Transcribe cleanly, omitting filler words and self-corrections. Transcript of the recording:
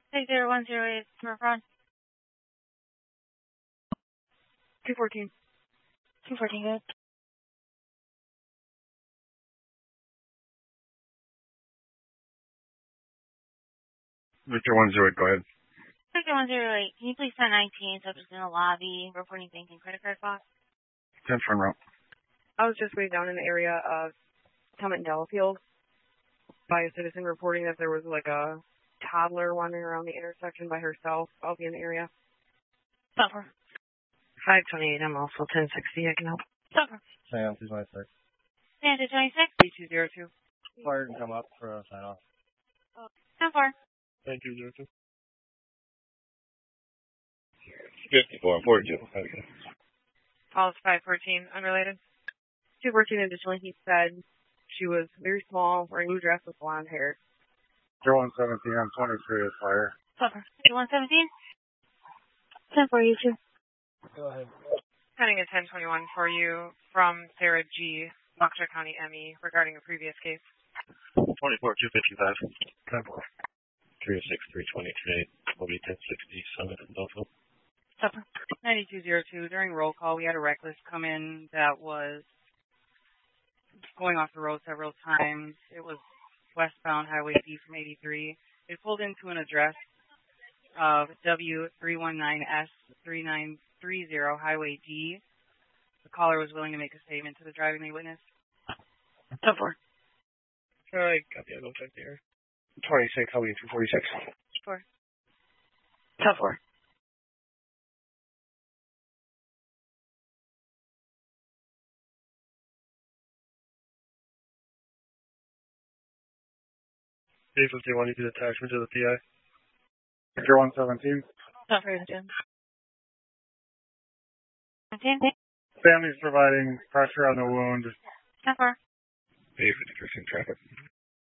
60-108, Smurfron. 214. 214, good. Victor 108, go ahead. Victor 108, can you please send 19 subjects in the lobby reporting bank and credit card fraud? 10 front row. I was just way down in the area of Summit and Delafield by a citizen reporting that there was like a toddler wandering around the intersection by herself. I'll be in the area. Suffer. 528, I'm also 1060, I can help. Suffer. Sam, 226. Sam, 226. 3202. Fire can come up for a sign off. 10-4. Thank you, 02. 54, 42. Okay. Calls 514, unrelated. 214 additionally, he said she was very small, wearing a blue dress with blonde hair. 0117 on 23 is fire. Suffer. 117. 10-4, you two. Go ahead. Sending a 1021 for you from Sarah G., Waukesha County ME, regarding a previous case. 24, 255. 10 4. 306, 323, will be 1060, Summit and Delafield. Suffer. 9202, during roll call, we had a reckless come in that was going off the road several times. It was westbound Highway D from 83. It pulled into an address of W319S3930 Highway D. The caller was willing to make a statement to the driving witness. 10-4. Alright, copy, I'll go check there. 26, I'll be 246. 4. 10-4. A51, you did attachment to the PI. Victor 117. Suffer, Jim. 17. Family's providing pressure on the wound. 10-4. A53 traffic.